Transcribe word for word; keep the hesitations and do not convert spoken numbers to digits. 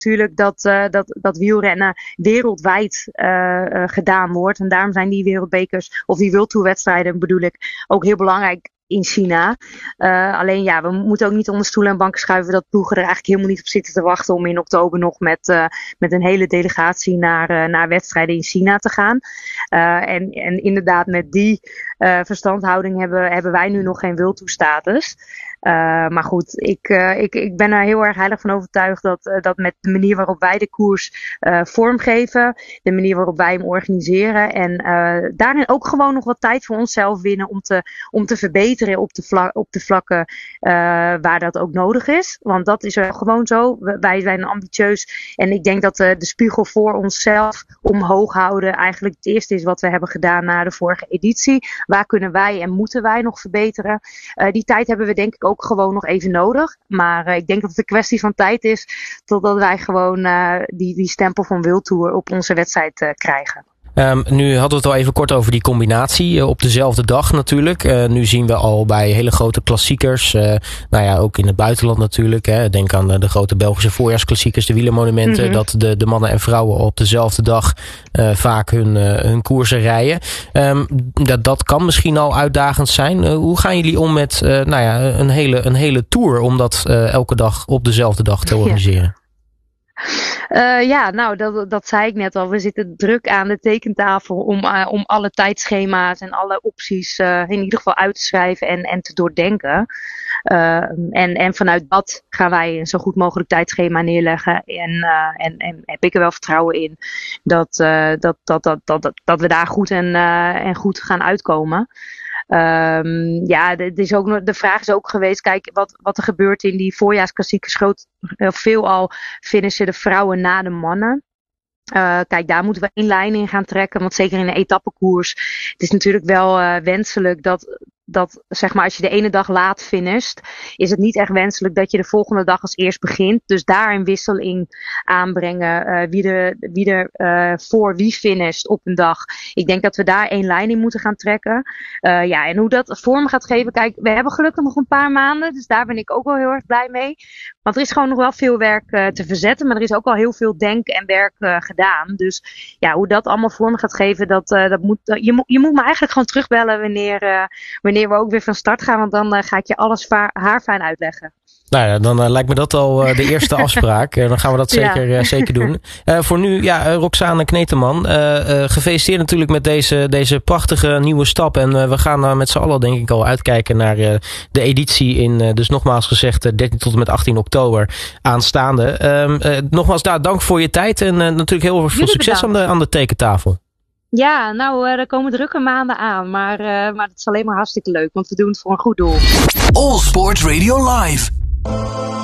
natuurlijk dat, uh, dat, dat wielrennen wereldwijd uh, uh, gedaan wordt. En daarom zijn die wereldbekers, of die World Tour wedstrijden bedoel ik, ook heel belangrijk in China. Uh, alleen ja, we moeten ook niet onder stoelen en banken schuiven dat ploegen er eigenlijk helemaal niet op zitten te wachten om in oktober nog met, uh, met een hele delegatie naar, uh, naar wedstrijden in China te gaan. Uh, en, en inderdaad met die uh, verstandhouding hebben, hebben wij nu nog geen World Tour status. Uh, maar goed, ik, uh, ik, ik ben er heel erg heilig van overtuigd dat, uh, dat met de manier waarop wij de koers uh, vormgeven, de manier waarop wij hem organiseren en uh, daarin ook gewoon nog wat tijd voor onszelf winnen om te, om te verbeteren op de, vla- op de vlakken uh, waar dat ook nodig is. Want dat is wel gewoon zo. Wij zijn ambitieus en ik denk dat uh, de spiegel voor onszelf omhoog houden eigenlijk het eerste is wat we hebben gedaan na de vorige editie. Waar kunnen wij en moeten wij nog verbeteren? Uh, die tijd hebben we denk ik ook ook gewoon nog even nodig. Maar uh, ik denk dat het een kwestie van tijd is totdat wij gewoon uh, die, die stempel van World Tour op onze wedstrijd uh, krijgen. Um, nu hadden we het al even kort over die combinatie uh, op dezelfde dag natuurlijk. Uh, nu zien we al bij hele grote klassiekers, uh, nou ja, ook in het buitenland natuurlijk. Hè. Denk aan de, de grote Belgische voorjaarsklassiekers, de wielermonumenten, mm-hmm. dat de, de mannen en vrouwen op dezelfde dag uh, vaak hun, uh, hun koersen rijden. Um, dat, dat kan misschien al uitdagend zijn. Uh, hoe gaan jullie om met uh, nou ja, een, hele, een hele tour om dat uh, elke dag op dezelfde dag te organiseren? Ja. Uh, ja, nou, dat, dat zei ik net al. We zitten druk aan de tekentafel om, uh, om alle tijdschema's en alle opties uh, in ieder geval uit te schrijven en, en te doordenken. Uh, en, en vanuit dat gaan wij een zo goed mogelijk tijdschema neerleggen. En, uh, en, en heb ik er wel vertrouwen in dat, uh, dat, dat, dat, dat, dat, dat we daar goed en, uh, en goed gaan uitkomen. Um, ja, de, de, is ook, de vraag is ook geweest, kijk, wat, wat er gebeurt in die voorjaarsklassiekers, groot, veelal finishen de vrouwen na de mannen. Uh, kijk, daar moeten we één lijn in gaan trekken, want zeker in een etappekoers, het is natuurlijk wel uh, wenselijk dat, dat, zeg maar, als je de ene dag laat finisht, is het niet echt wenselijk dat je de volgende dag als eerst begint. Dus daar een wisseling aanbrengen, uh, wie er, wie er uh, voor wie finisht op een dag. Ik denk dat we daar één lijn in moeten gaan trekken. Uh, ja, en hoe dat vorm gaat geven, kijk, we hebben gelukkig nog een paar maanden, dus daar ben ik ook wel heel erg blij mee. Want er is gewoon nog wel veel werk uh, te verzetten, maar er is ook al heel veel denken en werk uh, gedaan. Dus ja, hoe dat allemaal vorm gaat geven, dat, uh, dat moet, uh, je, mo- je moet me eigenlijk gewoon terugbellen wanneer, uh, wanneer we ook weer van start gaan, want dan uh, ga ik je alles va- haarfijn uitleggen. Nou ja, dan uh, lijkt me dat al uh, de eerste afspraak. Uh, dan gaan we dat zeker, ja. uh, zeker doen. Uh, voor nu, ja, uh, Roxane Kneteman, uh, uh, gefeliciteerd natuurlijk met deze, deze prachtige nieuwe stap. En uh, we gaan uh, met z'n allen denk ik al uitkijken naar uh, de editie in, uh, dus nogmaals gezegd, uh, dertien tot en met achttien oktober aanstaande. Uh, uh, nogmaals, daar dank voor je tijd en uh, natuurlijk heel veel succes aan de, aan de tekentafel. Ja, nou, uh, er komen drukke maanden aan, maar, uh, maar het is alleen maar hartstikke leuk, want we doen het voor een goed doel. All Sports Radio Live.